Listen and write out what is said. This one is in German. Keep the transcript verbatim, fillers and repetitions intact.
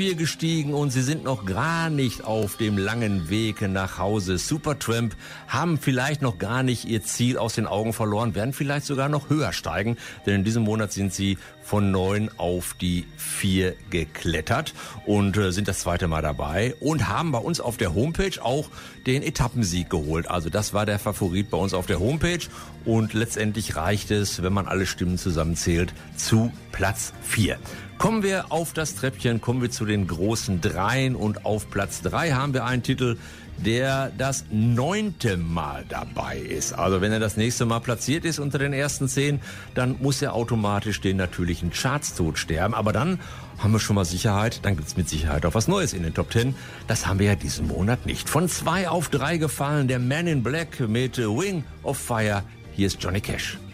vier gestiegen und sie sind noch gar nicht auf dem langen Weg nach Hause. Supertramp haben vielleicht noch gar nicht ihr Ziel aus den Augen verloren, werden vielleicht sogar noch höher steigen, denn in diesem Monat sind sie von neun auf die vier geklettert und äh, sind das zweite Mal dabei und haben bei uns auf der Homepage auch den Etappensieg geholt. Also das war der Favorit bei uns auf der Homepage und letztendlich reicht es, wenn man alle Stimmen zusammenzählt, zu Platz vier. Kommen wir auf das Treppchen, kommen wir zu den großen Dreien und auf Platz drei haben wir einen Titel, der das neunte Mal dabei ist. Also wenn er das nächste Mal platziert ist unter den ersten zehn, dann muss er automatisch den natürlichen Chartstod sterben. Aber dann haben wir schon mal Sicherheit, dann gibt's mit Sicherheit auch was Neues in den Top Ten. Das haben wir ja diesen Monat nicht. Von zwei auf drei gefallen, der Man in Black mit Wing of Fire. Hier ist Johnny Cash.